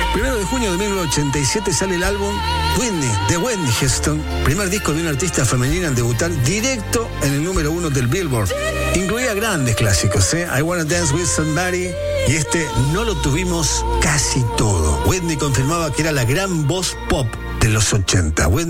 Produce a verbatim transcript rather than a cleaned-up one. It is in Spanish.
Primero de junio de mil novecientos ochenta y siete sale el álbum Whitney, de Whitney Houston, primer disco de una artista femenina en debutar directo en el número uno del Billboard. Incluía grandes clásicos, ¿eh? I Wanna Dance With Somebody, y este No Lo Tuvimos Casi Todo. Whitney confirmaba que era la gran voz pop de los ochenta. Whitney